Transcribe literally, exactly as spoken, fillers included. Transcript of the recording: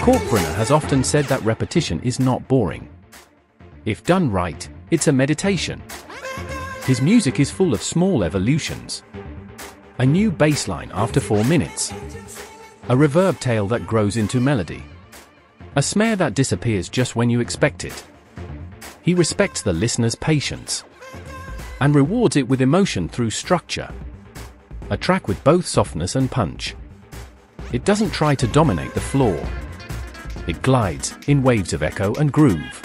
Kalkbrenner has often said that repetition is not boring. If done right, it's a meditation. His music is full of small evolutions. A new bass line after four minutes. A reverb tail that grows into melody. A snare that disappears just when you expect it. He respects the listener's patience and rewards it with emotion through structure. A track with both softness and punch. It doesn't try to dominate the floor. It glides in waves of echo and groove.